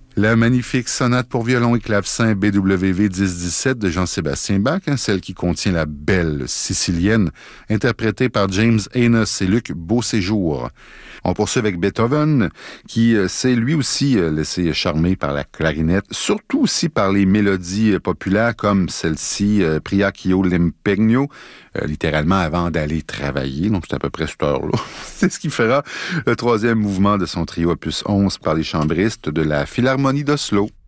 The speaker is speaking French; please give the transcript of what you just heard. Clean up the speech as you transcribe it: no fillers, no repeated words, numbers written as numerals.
La magnifique sonate pour violon et clavecin BWV 10-17 de Jean-Sébastien Bach, celle qui contient la belle sicilienne, interprétée par James Enos et Luc Beauséjour. On poursuit avec Beethoven, qui s'est lui aussi laissé charmer par la clarinette, surtout aussi par les mélodies populaires comme celle-ci, Priac io l'impegno, littéralement avant d'aller travailler, donc c'est à peu près cette heure-là. C'est ce qui fera le troisième mouvement de son trio opus 11 par les chambristes de la Philharmonie d'Oslo.